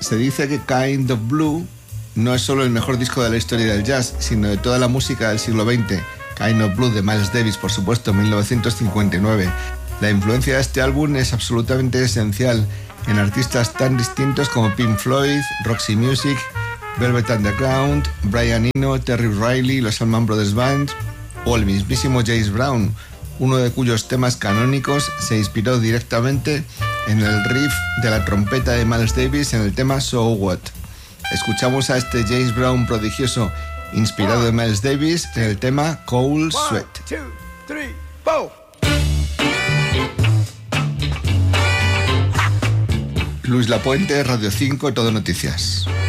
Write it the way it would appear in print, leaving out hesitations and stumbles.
Se dice que Kind of Blue no es solo el mejor disco de la historia del jazz, sino de toda la música del siglo XX. Kind of Blue de Miles Davis, por supuesto, 1959. La influencia de este álbum es absolutamente esencial en artistas tan distintos como Pink Floyd, Roxy Music, Velvet Underground, Brian Eno, Terry Riley, los Allman Brothers Band o el mismísimo James Brown, uno de cuyos temas canónicos se inspiró directamente en el riff de la trompeta de Miles Davis en el tema So What. Escuchamos a este James Brown prodigioso inspirado en Miles Davis en el tema Cold Sweat. 1, 2, 3, 4. Luis Lapuente, Radio 5, Todo Noticias.